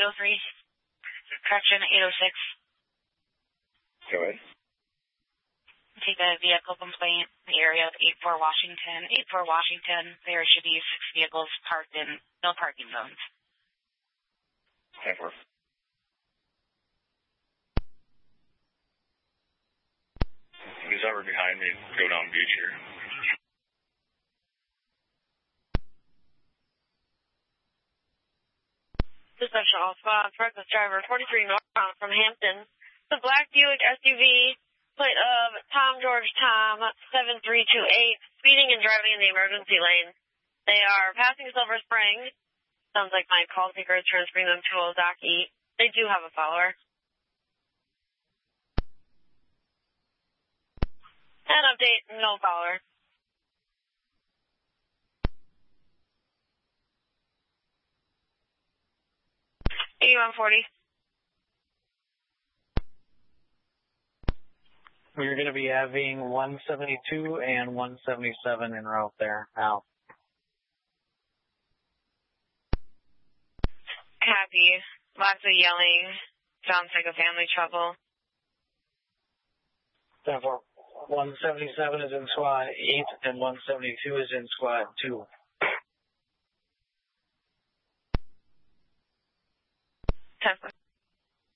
803. Correction, 806. Go ahead. Take a vehicle complaint in the area of 84 Washington. 84 Washington, there should be 6 vehicles parked in no parking zones. 10-4. He's over behind me. Go down beach here. Dispatch Alpha, Reckless driver 43 northbound from Hampton. The black Buick SUV, plate of Tom George Tom 7328, speeding and driving in the emergency lane. They are passing Silver Spring. Sounds like my call taker is transferring them to Ozaki. They do have a follower. And update, no follower. $81.40. We're going to be having 172 and 177 en route there. Out. Happy. Lots of yelling. Sounds like a family trouble. 10-4. 177 is in squad 8 and 172 is in squad 2. 10-4.